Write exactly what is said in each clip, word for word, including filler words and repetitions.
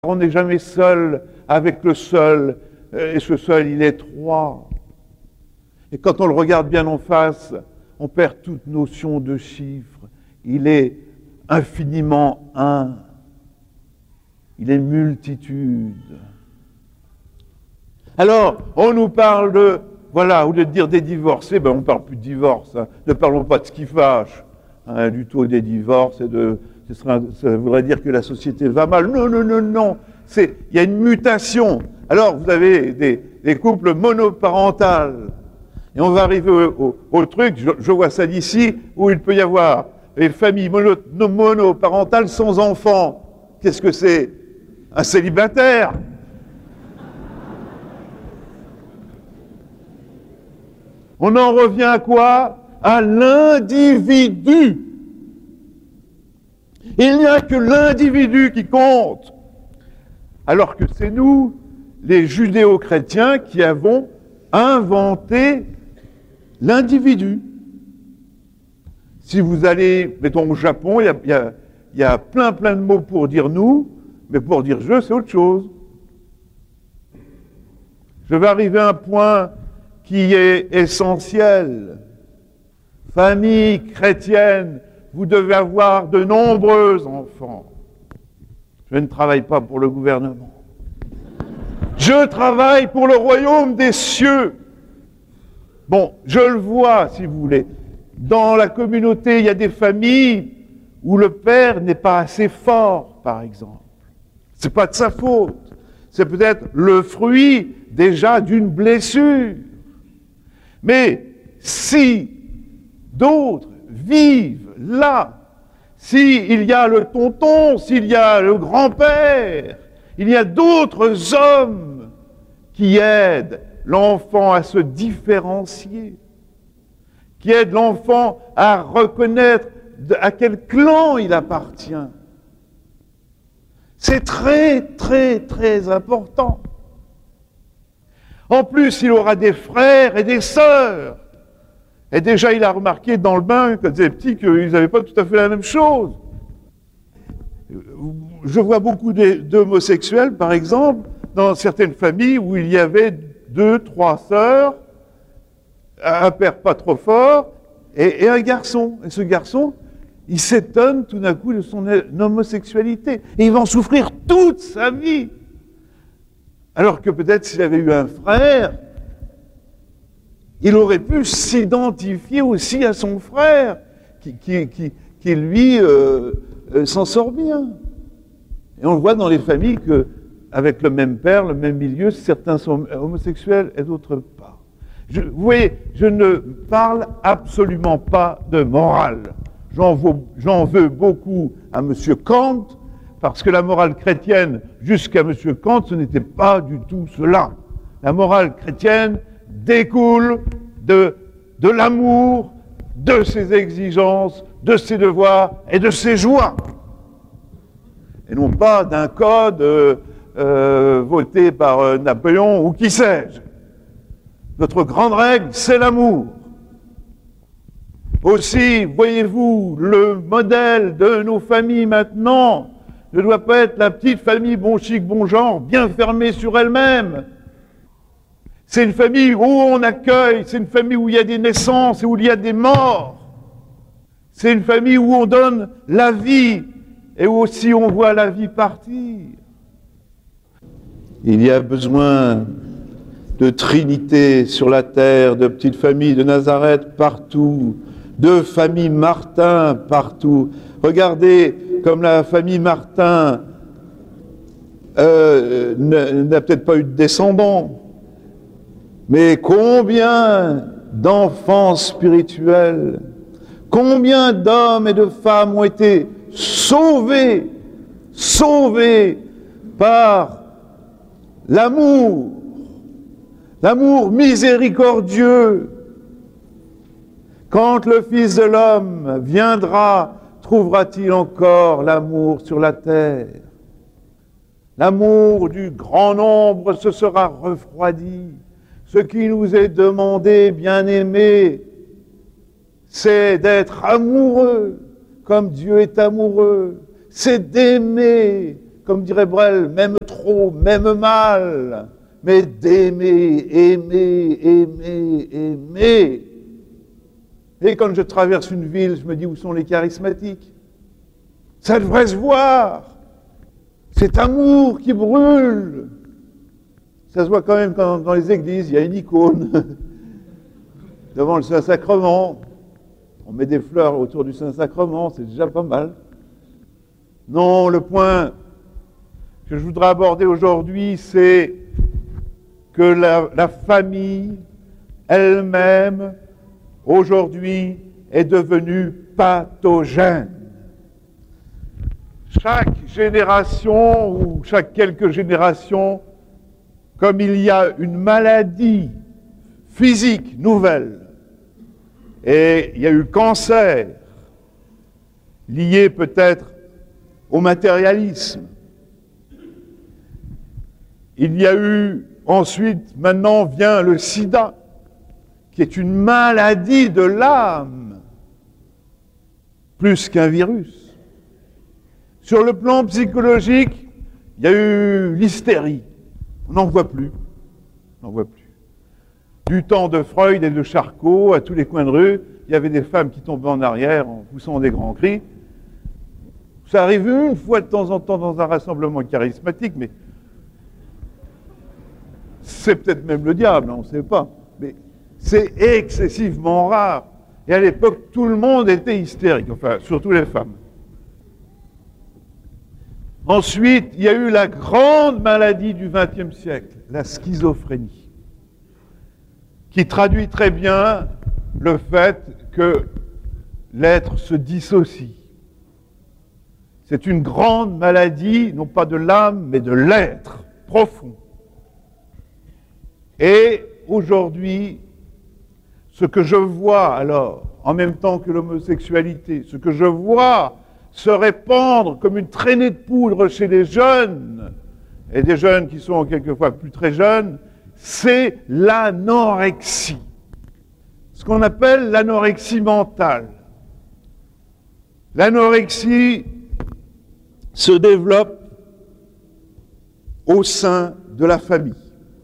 On n'est jamais seul avec le seul, et ce seul, il est trois. Et quand on le regarde bien en face, on perd toute notion de chiffre. Il est infiniment un. Il est multitude. Alors, on nous parle de, voilà, au lieu de dire des divorcés, ben on ne parle plus de divorce. Hein. Ne parlons pas de ce qui fâche, hein, du tout des divorces et de... Ce sera, ça voudrait dire que la société va mal. Non, non, non, non. C'est, il y a une mutation. Alors, vous avez des, des couples monoparentaux. Et on va arriver au, au, au truc, je, je vois ça d'ici, où il peut y avoir des familles mono, monoparentales sans enfants. Qu'est-ce que c'est? Un célibataire. On en revient à quoi? À l'individu. Il n'y a que l'individu qui compte. Alors que c'est nous, les judéo-chrétiens, qui avons inventé l'individu. Si vous allez, mettons au Japon, il y a, il y a, il y a plein plein de mots pour dire nous, mais pour dire je, c'est autre chose. Je vais arriver à un point qui est essentiel. Famille chrétienne, vous devez avoir de nombreux enfants. Je ne travaille pas pour le gouvernement. Je travaille pour le royaume des cieux. Bon, je le vois, si vous voulez. Dans la communauté, il y a des familles où le père n'est pas assez fort, par exemple. Ce n'est pas de sa faute. C'est peut-être le fruit déjà d'une blessure. Mais si d'autres vivent là, s'il y a le tonton, s'il y a le grand-père, il y a d'autres hommes qui aident l'enfant à se différencier, qui aident l'enfant à reconnaître à quel clan il appartient. C'est très, très, très important. En plus, il aura des frères et des sœurs. Et déjà, il a remarqué dans le bain, quand il était petit, qu'ils n'avaient pas tout à fait la même chose. Je vois beaucoup d'homosexuels, par exemple, dans certaines familles où il y avait deux, trois sœurs, un père pas trop fort, et, et un garçon. Et ce garçon, il s'étonne tout d'un coup de son homosexualité. Et il va en souffrir toute sa vie. Alors que peut-être s'il avait eu un frère, il aurait pu s'identifier aussi à son frère, qui, qui, qui, qui lui euh, euh, s'en sort bien. Et on le voit dans les familles qu'avec le même père, le même milieu, certains sont homosexuels et d'autres pas. Je, vous voyez, je ne parle absolument pas de morale. J'en veux, j'en veux beaucoup à M. Kant, parce que la morale chrétienne, jusqu'à M. Kant, ce n'était pas du tout cela. La morale chrétienne découle de, de l'amour, de ses exigences, de ses devoirs et de ses joies. Et non pas d'un code euh, euh, voté par euh, Napoléon ou qui sais-je. Notre grande règle, c'est l'amour. Aussi, voyez-vous, le modèle de nos familles maintenant ne doit pas être la petite famille bon chic, bon genre, bien fermée sur elle-même. C'est une famille où on accueille, c'est une famille où il y a des naissances et où il y a des morts. C'est une famille où on donne la vie et où aussi on voit la vie partir. Il y a besoin de Trinité sur la terre, de petites familles de Nazareth partout, de famille Martin partout. Regardez comme la famille Martin euh, n'a peut-être pas eu de descendants, mais combien d'enfants spirituels, combien d'hommes et de femmes ont été sauvés, sauvés par l'amour, l'amour miséricordieux. Quand le Fils de l'homme viendra, trouvera-t-il encore l'amour sur la terre? L'amour du grand nombre se sera refroidi. Ce qui nous est demandé, bien-aimés, c'est d'être amoureux comme Dieu est amoureux. C'est d'aimer comme dirait Brel, même trop, même mal, mais d'aimer, aimer, aimer, aimer. Et quand je traverse une ville, je me dis où sont les charismatiques? Ça devrait se voir. Cet amour qui brûle. Ça se voit quand même quand dans les églises, il y a une icône devant le Saint-Sacrement. On met des fleurs autour du Saint-Sacrement, c'est déjà pas mal. Non, le point que je voudrais aborder aujourd'hui, c'est que la, la famille elle-même, aujourd'hui, est devenue pathogène. Chaque génération, ou chaque quelques générations, comme il y a une maladie physique nouvelle, et il y a eu le cancer, lié peut-être au matérialisme. Il y a eu ensuite, maintenant vient le sida, qui est une maladie de l'âme, plus qu'un virus. Sur le plan psychologique, il y a eu l'hystérie. On n'en voit plus. On n'en voit plus. Du temps de Freud et de Charcot, à tous les coins de rue, il y avait des femmes qui tombaient en arrière en poussant des grands cris. Ça arrive une fois de temps en temps dans un rassemblement charismatique, mais c'est peut-être même le diable, on ne sait pas. Mais c'est excessivement rare. Et à l'époque, tout le monde était hystérique, enfin, surtout les femmes. Ensuite, il y a eu la grande maladie du vingtième siècle, la schizophrénie, qui traduit très bien le fait que l'être se dissocie. C'est une grande maladie, non pas de l'âme, mais de l'être profond. Et aujourd'hui, ce que je vois alors, en même temps que l'homosexualité, ce que je vois se répandre comme une traînée de poudre chez les jeunes, et des jeunes qui sont quelquefois plus très jeunes, c'est l'anorexie. Ce qu'on appelle l'anorexie mentale. L'anorexie se développe au sein de la famille.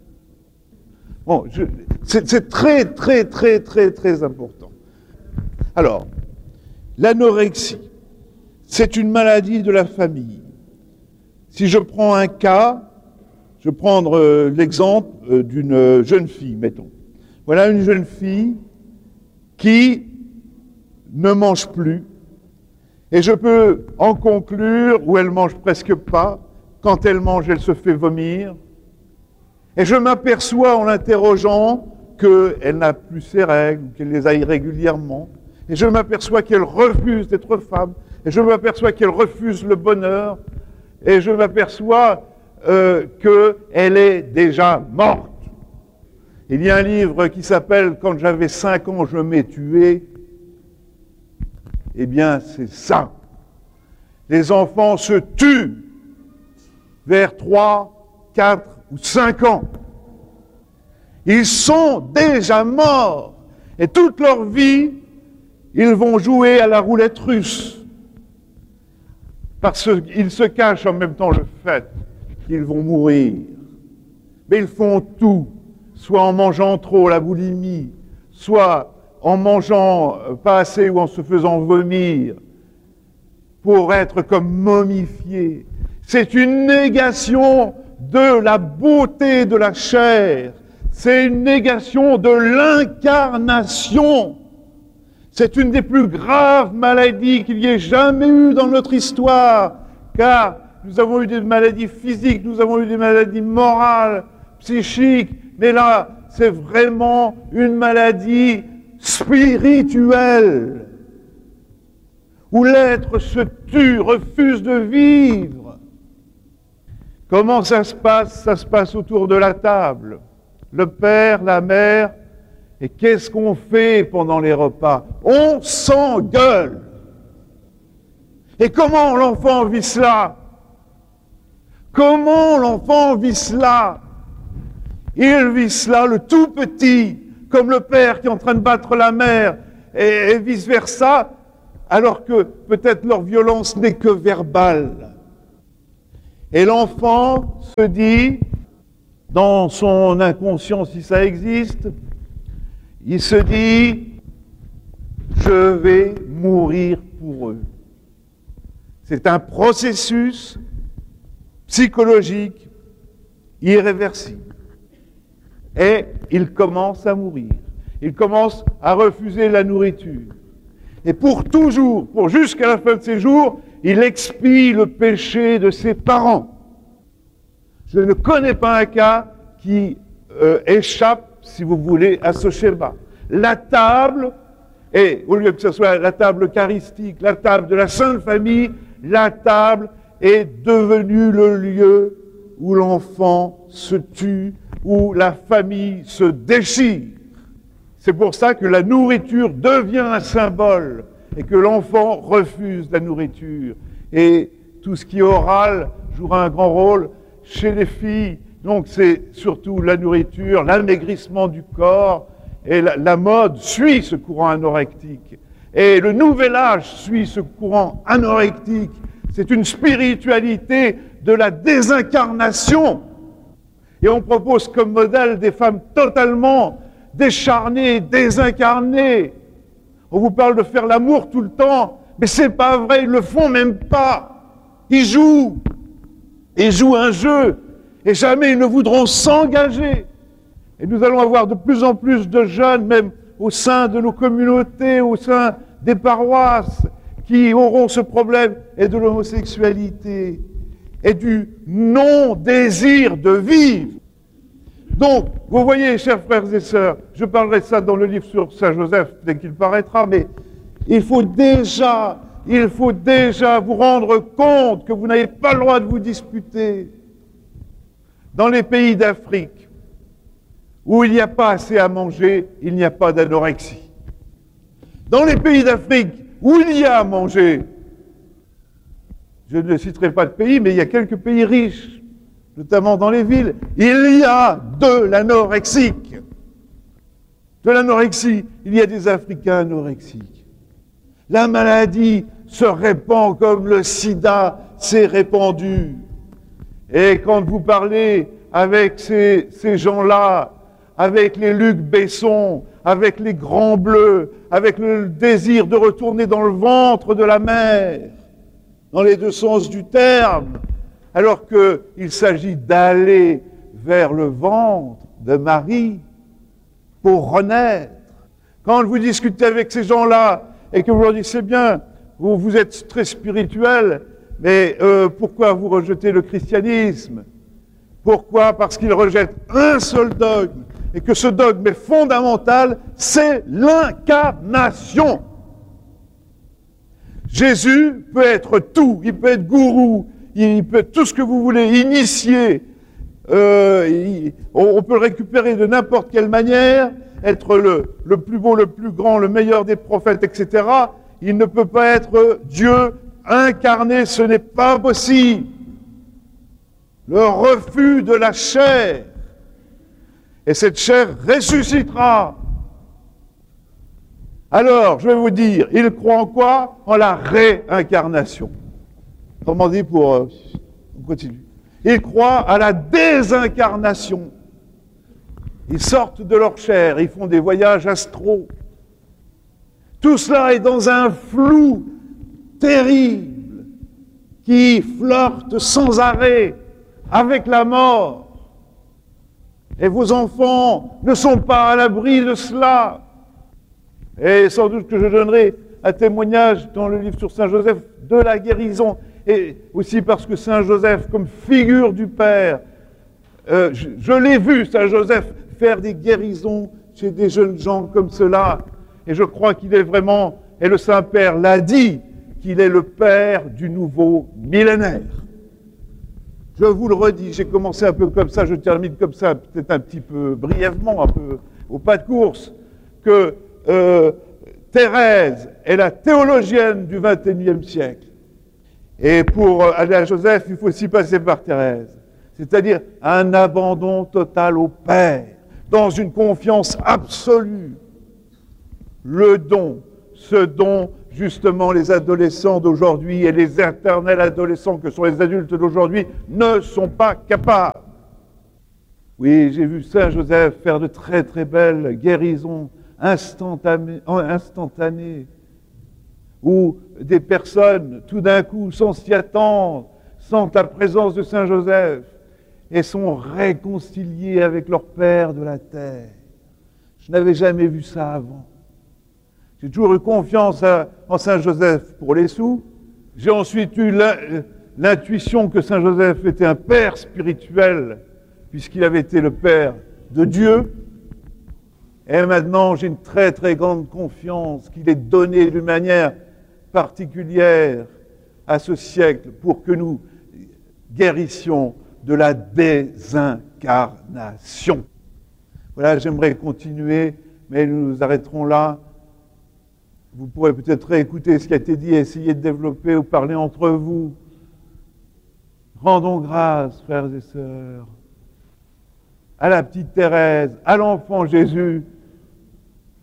Bon, je, c'est, c'est très, très, très, très, très important. Alors, l'anorexie, c'est une maladie de la famille. Si je prends un cas, je vais prendre euh, l'exemple euh, d'une jeune fille, mettons. Voilà une jeune fille qui ne mange plus, et je peux en conclure, où elle mange presque pas, quand elle mange, elle se fait vomir, et je m'aperçois en l'interrogeant qu'elle n'a plus ses règles, ou qu'elle les a irrégulièrement, et je m'aperçois qu'elle refuse d'être femme, et je m'aperçois qu'elle refuse le bonheur, et je m'aperçois euh, qu'elle est déjà morte. Il y a un livre qui s'appelle « Quand j'avais cinq ans, je m'ai tué ». Eh bien, c'est ça. Les enfants se tuent vers trois, quatre ou cinq ans. Ils sont déjà morts. Et toute leur vie, ils vont jouer à la roulette russe. Parce qu'ils se cachent en même temps le fait qu'ils vont mourir. Mais ils font tout, soit en mangeant trop, la boulimie, soit en mangeant pas assez ou en se faisant vomir, pour être comme momifiés. C'est une négation de la beauté de la chair. C'est une négation de l'incarnation. C'est une des plus graves maladies qu'il y ait jamais eu dans notre histoire, car nous avons eu des maladies physiques, nous avons eu des maladies morales, psychiques, mais là, c'est vraiment une maladie spirituelle, où l'être se tue, refuse de vivre. Comment ça se passe? Ça se passe autour de la table. Le père, la mère, et qu'est-ce qu'on fait pendant les repas? On s'engueule. Et comment l'enfant vit cela? Comment l'enfant vit cela? Il vit cela, le tout petit, comme le père qui est en train de battre la mère, et, et vice-versa, alors que peut-être leur violence n'est que verbale. Et l'enfant se dit, dans son inconscient si ça existe, il se dit, je vais mourir pour eux. C'est un processus psychologique irréversible. Et il commence à mourir. Il commence à refuser la nourriture. Et pour toujours, pour jusqu'à la fin de ses jours, il expie le péché de ses parents. Je ne connais pas un cas qui euh, échappe, si vous voulez, à ce schéma. La table, et au lieu que ce soit la table eucharistique, la table de la Sainte Famille, la table est devenue le lieu où l'enfant se tue, où la famille se déchire. C'est pour ça que la nourriture devient un symbole et que l'enfant refuse la nourriture. Et tout ce qui est oral jouera un grand rôle chez les filles. Donc c'est surtout la nourriture, l'amaigrissement du corps, et la, la mode suit ce courant anorectique. Et le nouvel âge suit ce courant anorectique. C'est une spiritualité de la désincarnation. Et on propose comme modèle des femmes totalement décharnées, désincarnées. On vous parle de faire l'amour tout le temps, mais c'est pas vrai, ils le font même pas. Ils jouent. Ils jouent un jeu, et jamais ils ne voudront s'engager. Et nous allons avoir de plus en plus de jeunes, même au sein de nos communautés, au sein des paroisses, qui auront ce problème, et de l'homosexualité, et du non-désir de vivre. Donc, vous voyez, chers frères et sœurs, je parlerai de ça dans le livre sur Saint Joseph, dès qu'il paraîtra, mais il faut déjà, il faut déjà vous rendre compte que vous n'avez pas le droit de vous disputer. Dans les pays d'Afrique, où il n'y a pas assez à manger, il n'y a pas d'anorexie. Dans les pays d'Afrique, où il y a à manger, je ne citerai pas de pays, mais il y a quelques pays riches, notamment dans les villes, il y a de l'anorexique. De l'anorexie, il y a des Africains anorexiques. La maladie se répand comme le sida s'est répandu. Et quand vous parlez avec ces, ces gens-là, avec les Luc Besson, avec les Grands Bleus, avec le désir de retourner dans le ventre de la mère, dans les deux sens du terme, alors qu'il s'agit d'aller vers le ventre de Marie pour renaître. Quand vous discutez avec ces gens-là et que vous leur dites, c'est bien, vous, vous êtes très spirituel, mais euh, pourquoi vous rejetez le christianisme? Pourquoi? Parce qu'ils rejettent un seul dogme, et que ce dogme est fondamental, c'est l'incarnation. Jésus peut être tout, il peut être gourou, il peut être tout ce que vous voulez, initié, euh, il, on peut le récupérer de n'importe quelle manière, être le, le plus beau, le plus grand, le meilleur des prophètes, et cetera. Il ne peut pas être Dieu incarné, ce n'est pas possible. Le refus de la chair, et cette chair ressuscitera. Alors, je vais vous dire, il croit en quoi? En la réincarnation. Autrement dit, pour... Euh, on continue. Ils croient à la désincarnation. Ils sortent de leur chair, ils font des voyages astraux. Tout cela est dans un flou terrible qui flirte sans arrêt avec la mort. Et vos enfants ne sont pas à l'abri de cela. Et sans doute que je donnerai un témoignage dans le livre sur Saint Joseph de la guérison, et aussi parce que Saint Joseph, comme figure du Père, euh, je, je l'ai vu, Saint Joseph, faire des guérisons chez des jeunes gens comme cela, et je crois qu'il est vraiment, et le Saint-Père l'a dit, qu'il est le Père du nouveau millénaire. Je vous le redis, j'ai commencé un peu comme ça, je termine comme ça, peut-être un petit peu brièvement, un peu au pas de course, que euh, Thérèse est la théologienne du vingt et unième siècle. Et pour aller à Joseph, il faut aussi passer par Thérèse. C'est-à-dire un abandon total au Père, dans une confiance absolue. Le don, ce don, justement les adolescents d'aujourd'hui et les éternels adolescents que sont les adultes d'aujourd'hui ne sont pas capables. Oui, j'ai vu Saint Joseph faire de très très belles guérisons instantanées, instantanées où des personnes, tout d'un coup, sans s'y attendre, sentent la présence de Saint Joseph et sont réconciliées avec leur Père de la terre. Je n'avais jamais vu ça avant. J'ai toujours eu confiance à, en Saint Joseph pour les sous. J'ai ensuite eu l'intuition que Saint Joseph était un père spirituel, puisqu'il avait été le père de Dieu. Et maintenant, j'ai une très très grande confiance qu'il est donné d'une manière particulière à ce siècle pour que nous guérissions de la désincarnation. Voilà, j'aimerais continuer, mais nous nous arrêterons là. Vous pourrez peut-être réécouter ce qui a été dit, essayer de développer ou parler entre vous. Rendons grâce, frères et sœurs, à la petite Thérèse, à l'enfant Jésus,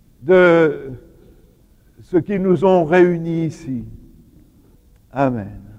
de ceux qui nous ont réunis ici. Amen.